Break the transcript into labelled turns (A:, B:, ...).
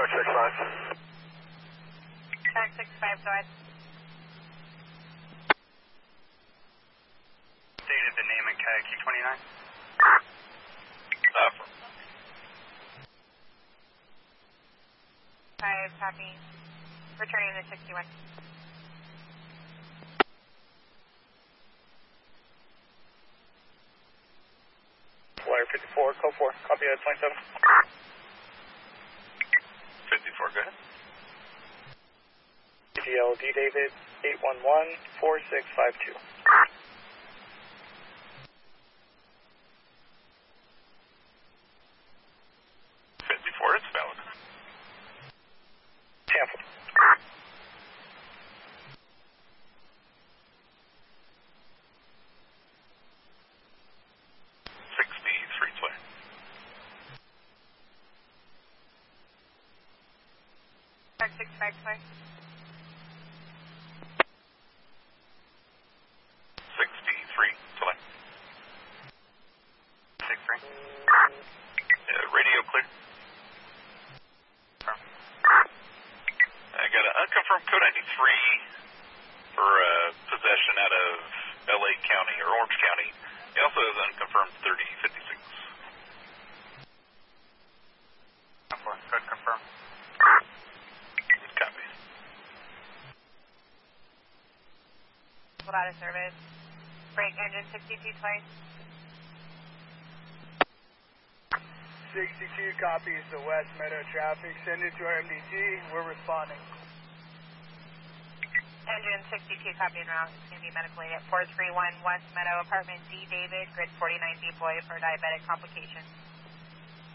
A: 465.
B: Tag 65, go ahead.
C: Stated the name and CAG Q29.
B: Five, copy. Returning to 61.
D: Flyer 54, code 4, copy at 27.
C: 54, go ahead.
D: DLD David 811-4652.
C: 54, it's valid.
D: Tampa.
B: Tag 65, sorry.
C: 63, select. 63. Radio clear. I got an unconfirmed code 93 for possession out of LA County or Orange County. He also has unconfirmed 3056. Code confirmed. Copy.
B: Hold out of service. Break engine 62 twice.
D: 62 copies the West Meadow traffic. Send it to our MDT. We're responding.
B: Engine 62 copy en route. It's going to be medical aid at 431 West Meadow, apartment D, David, grid 49 deploy for diabetic complications.